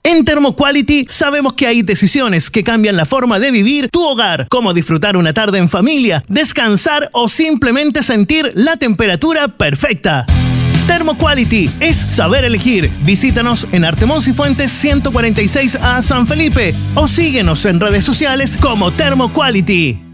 En Thermoquality sabemos que hay decisiones que cambian la forma de vivir tu hogar, como disfrutar una tarde en familia, descansar o simplemente sentir la temperatura perfecta. Thermoquality es saber elegir. Visítanos en Artemón y Fuentes 146A San Felipe o síguenos en redes sociales como Thermoquality.